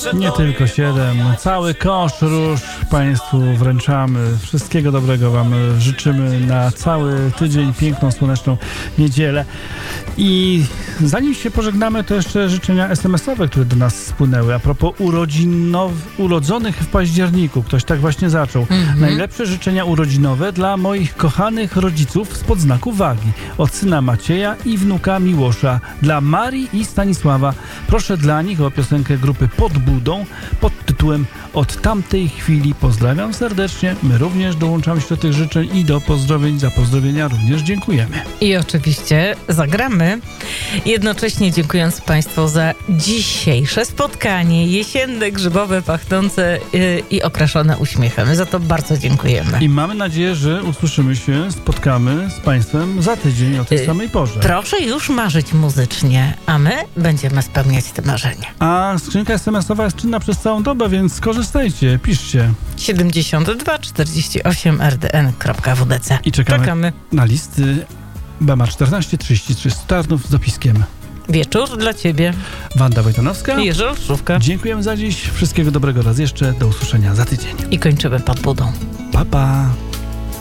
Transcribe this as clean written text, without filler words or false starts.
Nie tylko 7, cały kosz róż Państwu wręczamy. Wszystkiego dobrego Wam życzymy na cały tydzień, piękną, słoneczną niedzielę. I zanim się pożegnamy, to jeszcze życzenia SMS-owe, które do nas spłynęły. A propos urodzonych w październiku. Ktoś tak właśnie zaczął. Najlepsze życzenia urodzinowe dla moich kochanych rodziców spod znaku wagi. Od syna Macieja i wnuka Miłosza. Dla Marii i Stanisława. Proszę dla nich o piosenkę grupy Pod Budą pod tytułem Od tamtej chwili. Pozdrawiam serdecznie. My również dołączamy się do tych życzeń i do pozdrowień. Za pozdrowienia również dziękujemy. I oczywiście zagramy. Jednocześnie dziękując Państwu za dzisiejsze spotkanie. Jesienne, grzybowe, pachnące i okraszone uśmiechem. Za to bardzo dziękujemy. I mamy nadzieję, że usłyszymy się, spotkamy z Państwem za tydzień o tej samej porze. Proszę już marzyć muzycznie, a my będziemy spełniać te marzenia. A skrzynka SMS-owa jest czynna przez całą dobę, więc skorzystajcie, piszcie. 72 48 rdn.wdc. I czekamy na listy BMA 14 33 Tarnów z dopiskiem. Wieczór dla Ciebie. Wanda Wojtanowska i Jerzy Olszówka. Dziękujemy za dziś. Wszystkiego dobrego raz jeszcze. Do usłyszenia za tydzień. I kończymy Pod Budą. Pa, pa.